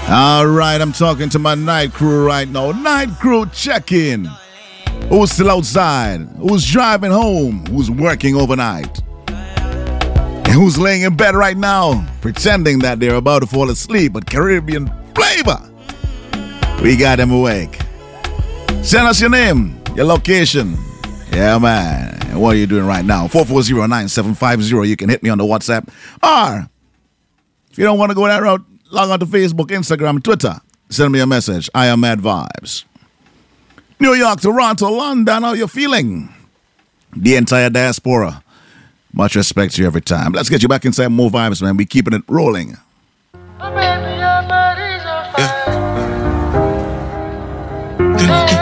All right, I'm talking to my night crew right now. Night crew, check in. Who's still outside? Who's driving home? Who's working overnight? And who's laying in bed right now, pretending that they're about to fall asleep, but Caribbean flavor? We got them awake. Send us your name, your location. Yeah, man. And what are you doing right now? 440-9750. You can hit me on the WhatsApp. Or, if you don't want to go that route, log on to Facebook, Instagram, Twitter. Send me a message. I am Mad Vibes. New York, Toronto, London, how you feeling? The entire diaspora. Much respect to you every time. Let's get you back inside more vibes, man. We keeping it rolling. Yeah.